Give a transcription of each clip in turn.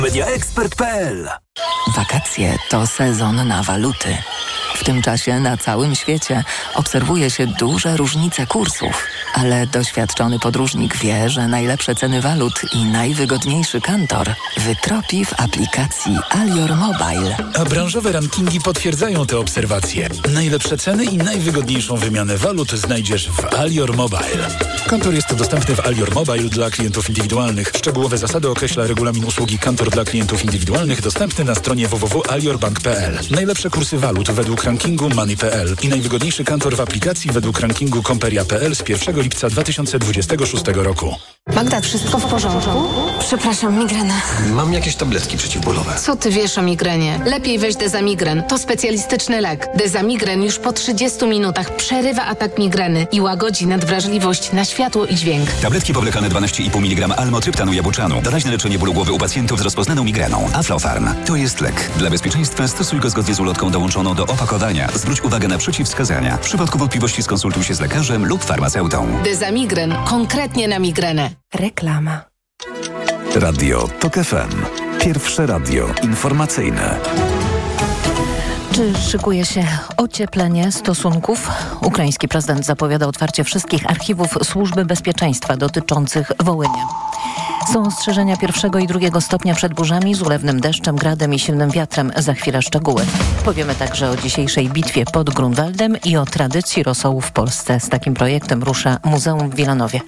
mediaexpert.pl. Wakacje to sezon na waluty. W tym czasie na całym świecie obserwuje się duże różnice kursów, ale doświadczony podróżnik wie, że najlepsze ceny walut i najwygodniejszy kantor wytropi w aplikacji Alior Mobile. A branżowe rankingi potwierdzają te obserwacje. Najlepsze ceny i najwygodniejszą wymianę walut znajdziesz w Alior Mobile. Kantor jest dostępny w Alior Mobile dla klientów indywidualnych. Szczegółowe zasady określa regulamin usługi Kantor dla klientów indywidualnych dostępny na stronie www.aliorbank.pl. Najlepsze kursy walut według rankingu Money.pl i najwygodniejszy kantor w aplikacji według rankingu Komperia.pl z 1 lipca 2026 roku. Magda, wszystko w porządku? Przepraszam, migrena. Mam jakieś tabletki przeciwbólowe. Co ty wiesz o migrenie? Lepiej weź Dezamigren. To specjalistyczny lek. Dezamigren już po 30 minutach przerywa atak migreny i łagodzi nadwrażliwość na światło i dźwięk. Tabletki powlekane 12,5 mg almotryptanu jabłczanu. Doraźne leczenie bólu głowy u pacjentów z rozpoznaną migreną. Aflofarm. To jest lek. Dla bezpieczeństwa stosuj go zgodnie z ulotką dołączoną do opakowania. Zwróć uwagę na przeciwwskazania. W przypadku wątpliwości skonsultuj się z lekarzem lub farmaceutą. Dezamigren. Konkretnie na migrenę. Reklama. Radio TOK FM. Pierwsze radio informacyjne. Czy szykuje się ocieplenie stosunków? Ukraiński prezydent zapowiada otwarcie wszystkich archiwów Służby Bezpieczeństwa dotyczących Wołynia. Są ostrzeżenia 1. i 2. stopnia przed burzami z ulewnym deszczem, gradem i silnym wiatrem. Za chwilę szczegóły. Powiemy także o dzisiejszej bitwie pod Grunwaldem i o tradycji rosołu w Polsce. Z takim projektem rusza Muzeum w Wilanowie.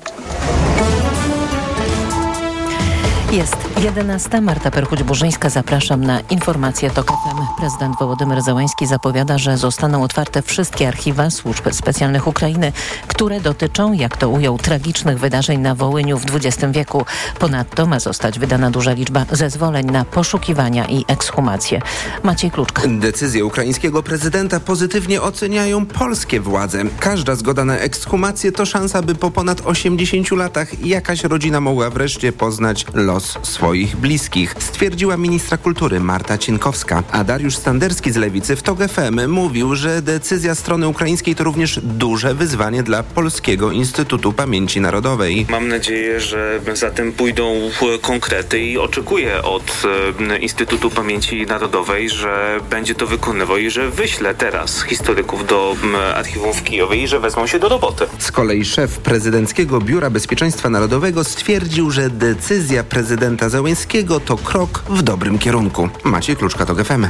Jest 11. Marta Perchuć-Burzyńska. Zapraszam na informacje TOK FM. Prezydent Wołodymyr Zełański zapowiada, że zostaną otwarte wszystkie archiwa służb specjalnych Ukrainy, które dotyczą, jak to ujął, tragicznych wydarzeń na Wołyniu w XX wieku. Ponadto ma zostać wydana duża liczba zezwoleń na poszukiwania i ekshumacje. Maciej Kluczka. Decyzję ukraińskiego prezydenta pozytywnie oceniają polskie władze. Każda zgoda na ekshumację to szansa, by po ponad 80 latach jakaś rodzina mogła wreszcie poznać los swoich bliskich, stwierdziła ministra kultury Marta Cienkowska. A Dariusz Standerski z Lewicy w TOK FM mówił, że decyzja strony ukraińskiej to również duże wyzwanie dla Polskiego Instytutu Pamięci Narodowej. Mam nadzieję, że za tym pójdą konkrety i oczekuję od Instytutu Pamięci Narodowej, że będzie to wykonywał i że wyśle teraz historyków do archiwum w Kijowie i że wezmą się do roboty. Z kolei szef prezydenckiego Biura Bezpieczeństwa Narodowego stwierdził, że decyzja prezydenta Zełańskiego to krok w dobrym kierunku. Maciej Kluczka, TOK FM.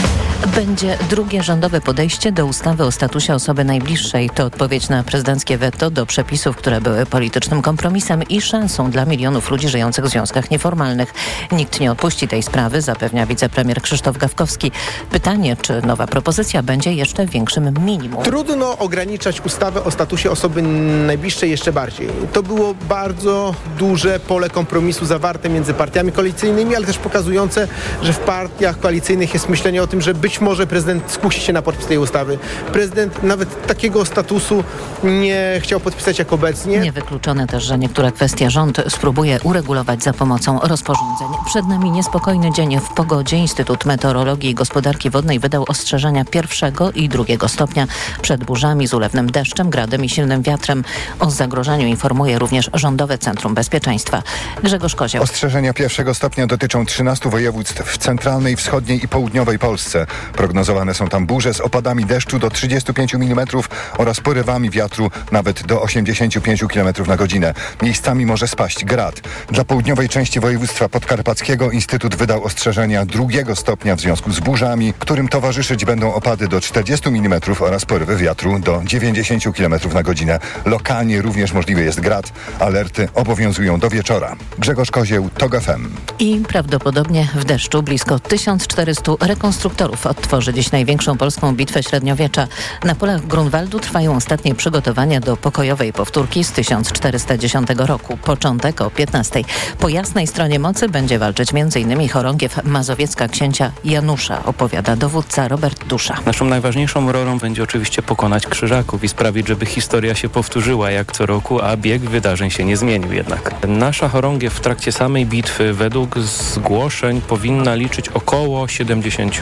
Będzie drugie rządowe podejście do ustawy o statusie osoby najbliższej. To odpowiedź na prezydenckie weto do przepisów, które były politycznym kompromisem i szansą dla milionów ludzi żyjących w związkach nieformalnych. Nikt nie odpuści tej sprawy, zapewnia wicepremier Krzysztof Gawkowski. Pytanie, czy nowa propozycja będzie jeszcze większym minimum? Trudno ograniczać ustawę o statusie osoby najbliższej jeszcze bardziej. To było bardzo duże pole kompromisu zawarte między partiami koalicyjnymi, ale też pokazujące, że w partiach koalicyjnych jest myślenie o tym, że być może prezydent skusi się na podpis tej ustawy. Prezydent nawet takiego statusu nie chciał podpisać jak obecnie. Niewykluczone też, że niektóre kwestie rząd spróbuje uregulować za pomocą rozporządzeń. Przed nami niespokojny dzień w pogodzie. Instytut Meteorologii i Gospodarki Wodnej wydał ostrzeżenia 1. i 2. stopnia przed burzami z ulewnym deszczem, gradem i silnym wiatrem. O zagrożeniu informuje również Rządowe Centrum Bezpieczeństwa. Grzegorz Kozioł. Ostrzeżenia 1. stopnia dotyczą 13 województw w centralnej, wschodniej i południowej Polsce. Prognozowane są tam burze z opadami deszczu do 35 mm oraz porywami wiatru nawet do 85 km na godzinę. Miejscami może spaść grad. Dla południowej części województwa podkarpackiego Instytut wydał ostrzeżenia 2. stopnia w związku z burzami, którym towarzyszyć będą opady do 40 mm oraz porywy wiatru do 90 km na godzinę. Lokalnie również możliwy jest grad. Alerty obowiązują do wieczora. Grzegorz Kozieł, TOK FM. I prawdopodobnie w deszczu blisko 1400 rekonstruktorów odtworzy dziś największą polską bitwę średniowiecza. Na polach Grunwaldu trwają ostatnie przygotowania do pokojowej powtórki z 1410 roku. Początek o 15. Po jasnej stronie mocy będzie walczyć m.in. chorągiew mazowiecka księcia Janusza, opowiada dowódca Robert Dusza. Naszą najważniejszą rolą będzie oczywiście pokonać krzyżaków i sprawić, żeby historia się powtórzyła jak co roku, a bieg wydarzeń się nie zmienił jednak. Nasza chorągiew w trakcie samej bitwy według zgłoszeń powinna liczyć około 70 uczestników.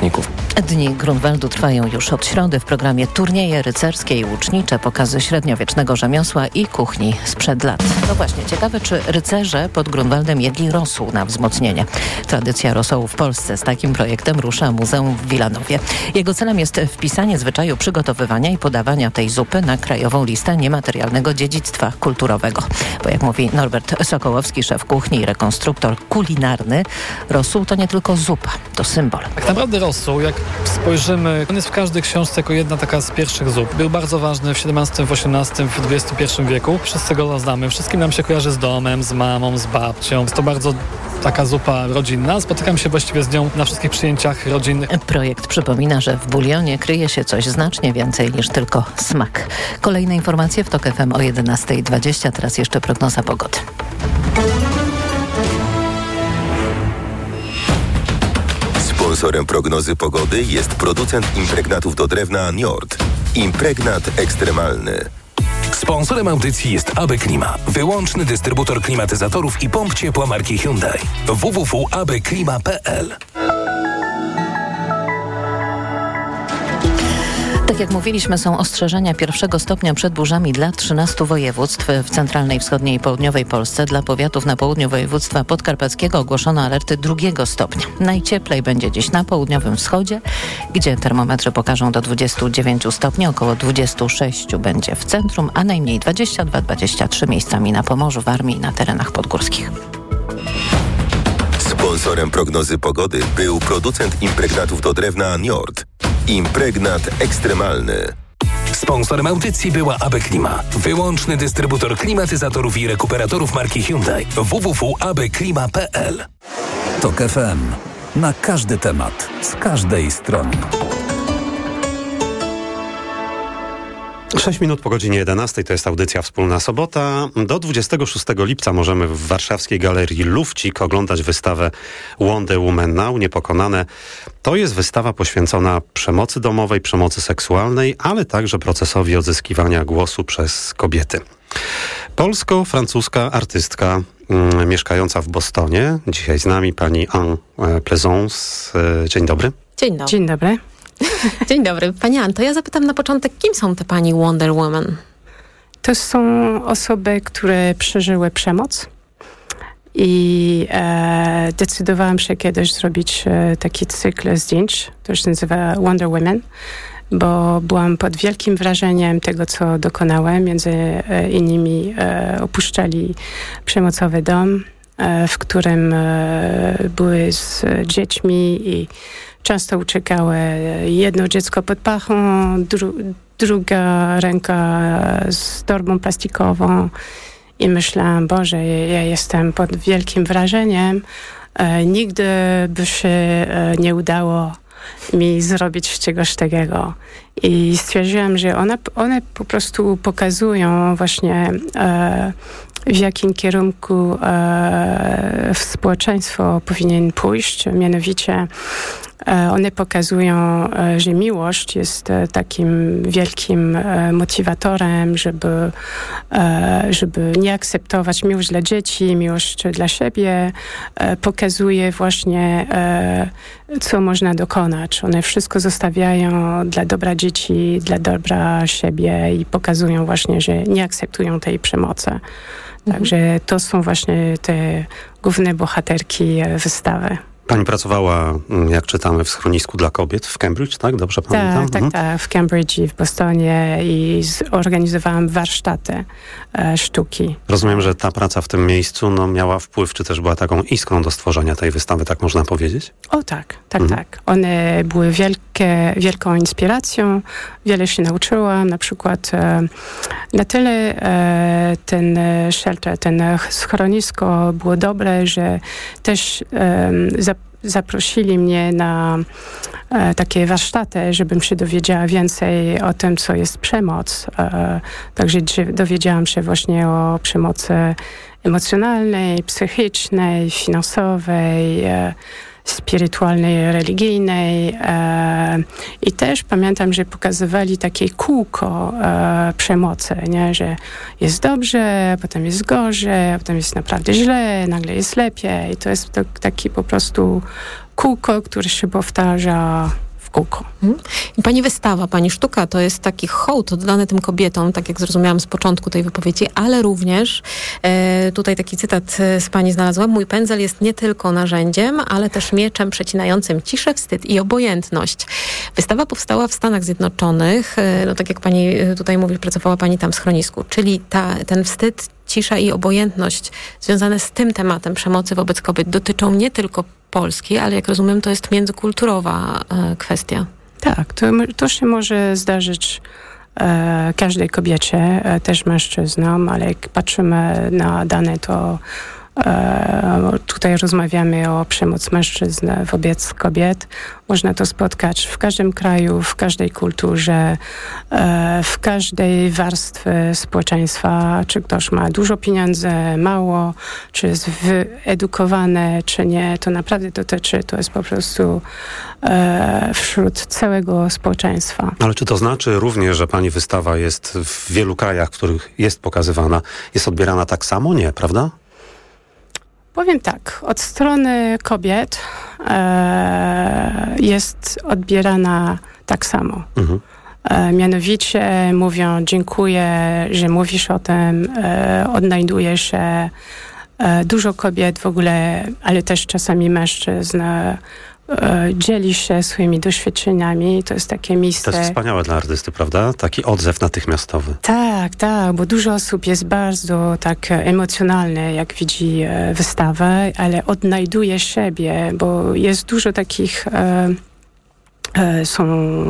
ochotników. Dni Grunwaldu trwają już od środy. W programie turnieje rycerskie i łucznicze, pokazy średniowiecznego rzemiosła i kuchni sprzed lat. No właśnie, ciekawe, czy rycerze pod Grunwaldem jedli rosół na wzmocnienie. Tradycja rosołu w Polsce. Z takim projektem rusza Muzeum w Wilanowie. Jego celem jest wpisanie zwyczaju przygotowywania i podawania tej zupy na krajową listę niematerialnego dziedzictwa kulturowego. Bo jak mówi Norbert Sokołowski, szef kuchni i rekonstruktor kulinarny, rosół to nie tylko zupa, to symbol. Tak naprawdę rosół, jak spojrzymy, on jest w każdej książce jako jedna taka z pierwszych zup. Był bardzo ważny w XVII, w XVIII, w XXI wieku. Wszyscy go znamy. Wszystkim nam się kojarzy z domem, z mamą, z babcią. Jest to bardzo taka zupa rodzinna. Spotykam się właściwie z nią na wszystkich przyjęciach rodzinnych. Projekt przypomina, że w bulionie kryje się coś znacznie więcej niż tylko smak. Kolejne informacje w TOK FM o 11:20. Teraz jeszcze prognoza pogody. Sponsorem prognozy pogody jest producent impregnatów do drewna Njord. Impregnat ekstremalny. Sponsorem audycji jest AB Klima, wyłączny dystrybutor klimatyzatorów i pomp ciepła marki Hyundai. www.abklima.pl. Tak jak mówiliśmy, są ostrzeżenia pierwszego stopnia przed burzami dla 13 województw w centralnej, wschodniej i południowej Polsce. Dla powiatów na południu województwa podkarpackiego ogłoszono alerty 2 stopnia. Najcieplej będzie dziś na południowym wschodzie, gdzie termometry pokażą do 29 stopni, około 26 będzie w centrum, a najmniej 22-23 miejscami na Pomorzu, Warmii i na terenach podgórskich. Sponsorem prognozy pogody był producent impregnatów do drewna Njord. Impregnat ekstremalny. Sponsorem audycji była AB Klima, wyłączny dystrybutor klimatyzatorów i rekuperatorów marki Hyundai. www.abklima.pl. TOK FM. Na każdy temat, z każdej strony. 6 minut po godzinie 11 to jest audycja Wspólna Sobota. Do 26 lipca możemy w warszawskiej galerii Lufcik oglądać wystawę Wonder Woman Now, Niepokonane. To jest wystawa poświęcona przemocy domowej, przemocy seksualnej, ale także procesowi odzyskiwania głosu przez kobiety. Polsko-francuska artystka mieszkająca w Bostonie. Dzisiaj z nami pani Anne Plaisance. Dzień dobry. Dzień dobry. Dzień dobry. Dzień dobry. Pani Ann, to ja zapytam na początek, kim są te pani Wonder Woman? To są osoby, które przeżyły przemoc i decydowałam się kiedyś zrobić taki cykl zdjęć, to się nazywa Wonder Women, bo byłam pod wielkim wrażeniem tego, co dokonałem. Między innymi opuszczali przemocowy dom, w którym były z dziećmi i często uciekały jedno dziecko pod pachą, druga ręka z torbą plastikową i myślałam, Boże, ja jestem pod wielkim wrażeniem. Nigdy by się nie udało mi zrobić czegoś takiego. I stwierdziłam, że one po prostu pokazują właśnie w jakim kierunku społeczeństwo powinien pójść. Mianowicie one pokazują, że miłość jest takim wielkim motywatorem, żeby nie akceptować miłość dla dzieci, miłość dla siebie. Pokazuje właśnie, co można dokonać. One wszystko zostawiają dla dobra dzieci, dla dobra siebie i pokazują właśnie, że nie akceptują tej przemocy. Także to są właśnie te główne bohaterki wystawy. Pani pracowała, jak czytamy, w schronisku dla kobiet w Cambridge, tak? Dobrze pamiętam? Tak, w Cambridge i w Bostonie i organizowałam warsztaty sztuki. Rozumiem, że ta praca w tym miejscu miała wpływ, czy też była taką iskrą do stworzenia tej wystawy, tak można powiedzieć? O tak. One były wielką inspiracją. Wiele się nauczyłam. Na przykład na tyle ten shelter, ten schronisko było dobre, że też zaprosili mnie na takie warsztaty, żebym się dowiedziała więcej o tym, co jest przemoc. Także dowiedziałam się właśnie o przemocy emocjonalnej, psychicznej, finansowej, spirytualnej, religijnej. I też pamiętam, że pokazywali takie kółko przemocy, nie? Że jest dobrze, potem jest gorzej, potem jest naprawdę źle, nagle jest lepiej. I to jest taki po prostu kółko, które się powtarza w kółko. I pani wystawa, pani sztuka to jest taki hołd oddany tym kobietom, tak jak zrozumiałam z początku tej wypowiedzi, ale również tutaj taki cytat z pani znalazłam. Mój pędzel jest nie tylko narzędziem, ale też mieczem przecinającym ciszę, wstyd i obojętność. Wystawa powstała w Stanach Zjednoczonych. No tak jak pani tutaj mówi, pracowała pani tam w schronisku, czyli ten wstyd, cisza i obojętność związane z tym tematem przemocy wobec kobiet dotyczą nie tylko Polski, ale jak rozumiem, to jest międzykulturowa kwestia. Tak, to się może zdarzyć każdej kobiecie, też mężczyznom, ale jak patrzymy na dane, to tutaj rozmawiamy o przemocy mężczyzn wobec kobiet. Można to spotkać w każdym kraju, w każdej kulturze, w każdej warstwie społeczeństwa. Czy ktoś ma dużo pieniędzy, mało, czy jest wyedukowany, czy nie. To naprawdę dotyczy, to jest po prostu wśród całego społeczeństwa. Ale czy to znaczy również, że pani wystawa jest w wielu krajach, w których jest pokazywana, jest odbierana tak samo? Nie, prawda? Powiem tak, od strony kobiet jest odbierana tak samo. Mianowicie mówią, dziękuję, że mówisz o tym, odnajduje się dużo kobiet w ogóle, ale też czasami mężczyzn, dzieli się swoimi doświadczeniami. To jest takie miejsce... To jest wspaniałe dla artysty, prawda? Taki odzew natychmiastowy. Tak, bo dużo osób jest bardzo tak emocjonalne, jak widzi wystawę, ale odnajduje siebie, bo jest dużo takich... Są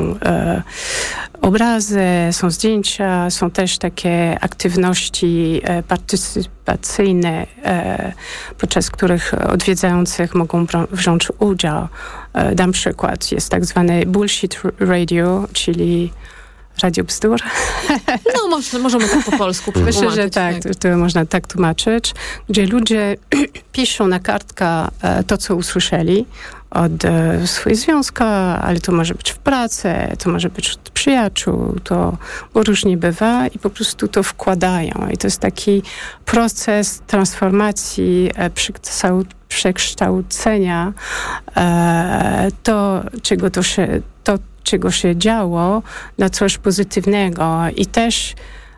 obrazy, są zdjęcia, są też takie aktywności partycypacyjne, podczas których odwiedzających mogą wziąć udział. Dam przykład, jest tak zwany bullshit radio, czyli radio bzdur. No, możemy tak po polsku przetłumaczyć. Myślę, że tak, to można tak tłumaczyć, gdzie ludzie piszą na kartka to, co usłyszeli od swojego związka, ale to może być w pracy, to może być od przyjaciół, to różnie bywa i po prostu to wkładają. I to jest taki proces transformacji, przekształcenia czego się działo, na coś pozytywnego. I też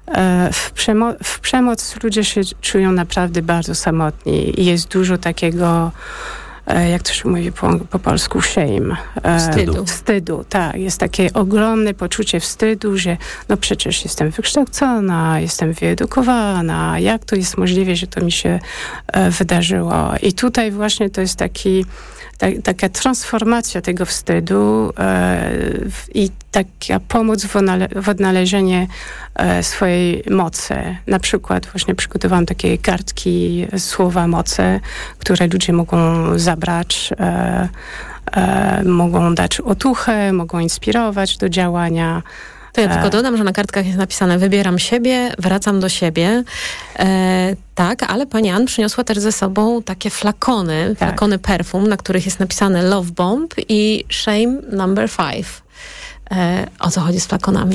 w przemoc ludzie się czują naprawdę bardzo samotni. I jest dużo takiego, jak to się mówi po polsku, shame. Wstydu, tak. Jest takie ogromne poczucie wstydu, że no przecież jestem wykształcona, jestem wyedukowana. Jak to jest możliwe, że to mi się wydarzyło? I tutaj właśnie to jest taka transformacja tego wstydu i taka pomoc w odnalezieniu swojej mocy. Na przykład właśnie przygotowałam takie kartki, słowa mocy, które ludzie mogą zabrać, mogą dać otuchę, mogą inspirować do działania. To ja tylko dodam, że na kartkach jest napisane: wybieram siebie, wracam do siebie. Tak, ale pani Ann przyniosła też ze sobą takie flakony perfum, na których jest napisane Love Bomb i Shame Number 5. O co chodzi z flakonami?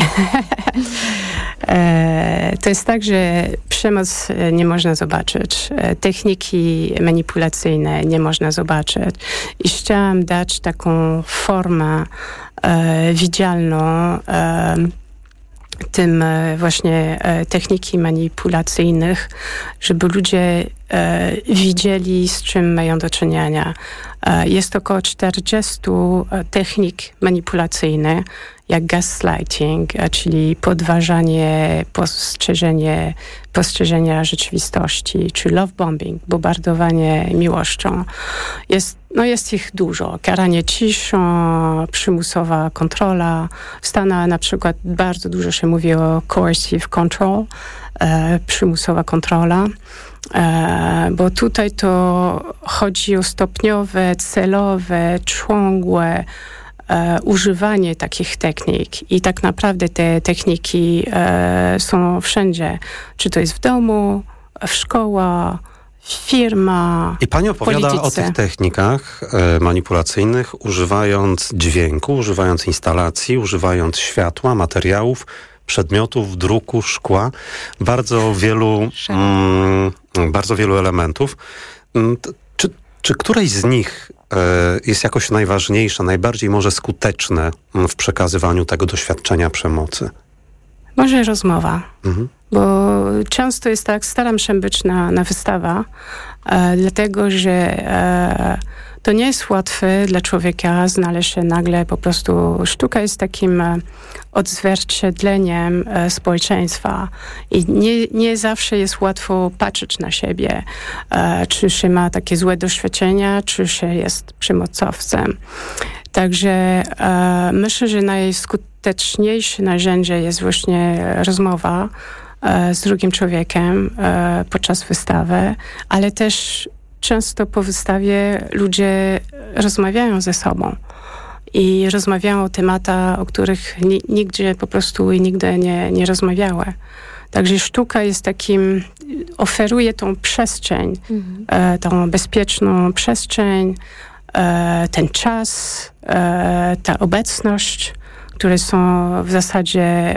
To jest tak, że przemoc nie można zobaczyć. Techniki manipulacyjne nie można zobaczyć. I chciałam dać taką formę widzialną tym właśnie techniki manipulacyjnych, żeby ludzie widzieli, z czym mają do czynienia. Jest około 40 technik manipulacyjnych, jak gaslighting, czyli podważanie postrzeżenia rzeczywistości, czy love bombing, bombardowanie miłością. Jest ich dużo. Karanie ciszą, przymusowa kontrola. W Stanach na przykład bardzo dużo się mówi o coercive control, przymusowa kontrola. Bo tutaj to chodzi o stopniowe, celowe, ciągłe używanie takich technik. I tak naprawdę te techniki są wszędzie. Czy to jest w domu, w szkołach, firma. I pani opowiada politycy. o tych technikach manipulacyjnych, używając dźwięku, używając instalacji, używając światła, materiałów, przedmiotów, druku, szkła, bardzo wielu elementów. Czy któreś z nich jest jakoś najważniejsze, najbardziej może skuteczne w przekazywaniu tego doświadczenia przemocy? Może rozmowa, bo często jest tak, staram się być na wystawach, dlatego że to nie jest łatwe dla człowieka znaleźć się nagle po prostu. Sztuka jest takim odzwierciedleniem społeczeństwa i nie zawsze jest łatwo patrzeć na siebie, czy się ma takie złe doświadczenia, czy się jest przemocowcem. Także myślę, że najskuteczniejsze narzędzie jest właśnie rozmowa z drugim człowiekiem podczas wystawy, ale też często po wystawie ludzie rozmawiają ze sobą i rozmawiają o tematach, o których nigdzie po prostu i nigdy nie rozmawiały. Także sztuka jest takim, oferuje tą przestrzeń, tą bezpieczną przestrzeń, ten czas, ta obecność, które są w zasadzie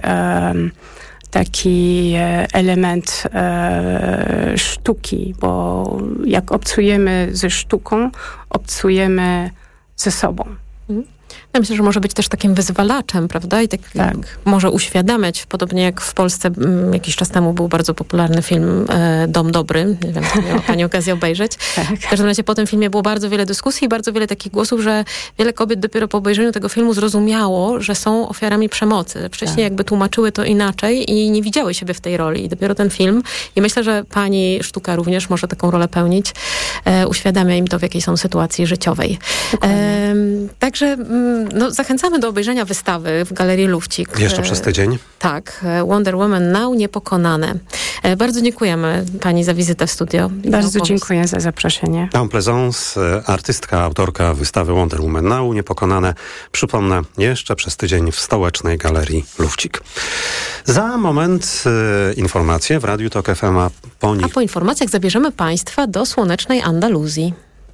taki element sztuki, bo jak obcujemy ze sztuką, obcujemy ze sobą. Ja myślę, że może być też takim wyzwalaczem, prawda? I tak. Może uświadamiać, podobnie jak w Polsce jakiś czas temu był bardzo popularny film Dom Dobry. Nie wiem, czy miała pani okazję obejrzeć. W każdym razie po tym filmie było bardzo wiele dyskusji i bardzo wiele takich głosów, że wiele kobiet dopiero po obejrzeniu tego filmu zrozumiało, że są ofiarami przemocy. Wcześniej jakby tłumaczyły to inaczej i nie widziały siebie w tej roli. I dopiero ten film, i myślę, że pani sztuka również może taką rolę pełnić, uświadamia im to, w jakiej są sytuacji życiowej. Także zachęcamy do obejrzenia wystawy w Galerii Lufcik. Jeszcze przez tydzień? Tak. Wonder Woman Now, Niepokonane. Bardzo dziękujemy pani za wizytę w studio. Bardzo dziękuję za zaproszenie. En Plaisance, artystka, autorka wystawy Wonder Woman Now, Niepokonane. Przypomnę, jeszcze przez tydzień w stołecznej Galerii Lufcik. Za moment informacje w Radiu Tok FM, a po informacjach zabierzemy państwa do słonecznej Andaluzji.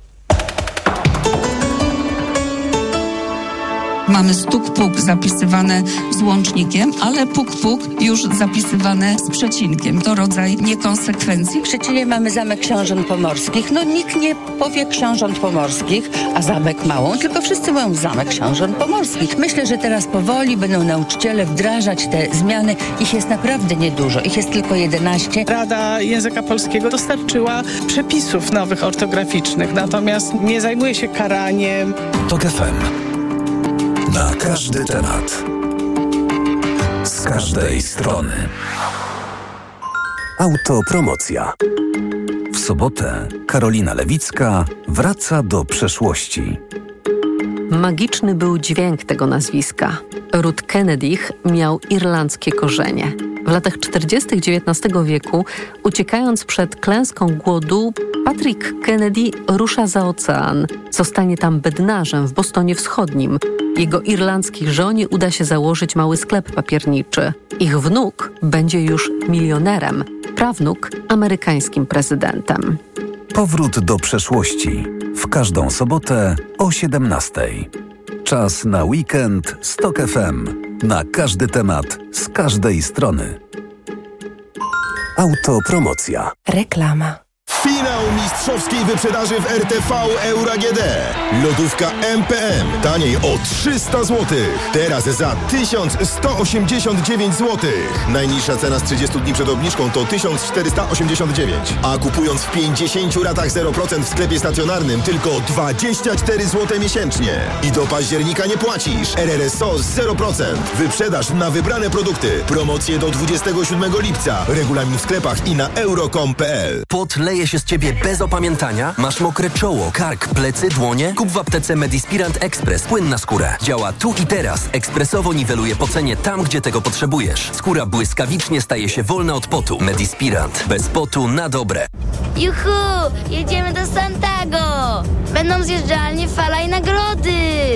Mamy stuk-puk zapisywane z łącznikiem, ale puk-puk już zapisywane z przecinkiem. To rodzaj niekonsekwencji. W Szczecinie mamy Zamek Książąt Pomorskich. Nikt nie powie Książąt Pomorskich, a Zamek Małą, tylko wszyscy mówią Zamek Książąt Pomorskich. Myślę, że teraz powoli będą nauczyciele wdrażać te zmiany. Ich jest naprawdę niedużo. Ich jest tylko 11. Rada Języka Polskiego dostarczyła przepisów nowych ortograficznych, natomiast nie zajmuje się karaniem. Tok FM. Na każdy temat. Z każdej strony. Autopromocja. W sobotę Karolina Lewicka wraca do przeszłości. Magiczny był dźwięk tego nazwiska. Ród Kennedych miał irlandzkie korzenie. W latach 40. XIX wieku, uciekając przed klęską głodu, Patrick Kennedy rusza za ocean. Zostanie tam bednarzem w Bostonie Wschodnim. Jego irlandzkiej żonie uda się założyć mały sklep papierniczy. Ich wnuk będzie już milionerem, prawnuk amerykańskim prezydentem. Powrót do przeszłości. W każdą sobotę o 17:00. Czas na weekend z Tok FM. Na każdy temat, z każdej strony. Autopromocja. Reklama. Finał mistrzowskiej wyprzedaży w RTV Euro AGD. Lodówka MPM. Taniej o 300 zł. Teraz za 1189 zł. Najniższa cena z 30 dni przed obniżką to 1489. A kupując w 50 ratach 0% w sklepie stacjonarnym tylko 24 zł miesięcznie. I do października nie płacisz. RRSO 0%. Wyprzedaż na wybrane produkty. Promocje do 27 lipca. Regulamin w sklepach i na euro.com.pl. Pot leje się z ciebie bez opamiętania? Masz mokre czoło, kark, plecy, dłonie? Kup w aptece Medispirant Express. Płyn na skórę. Działa tu i teraz. Ekspresowo niweluje pocenie tam, gdzie tego potrzebujesz. Skóra błyskawicznie staje się wolna od potu. Medispirant. Bez potu na dobre. Juhu! Jedziemy do Santago! Będą zjeżdżalnie, fala i nagrody!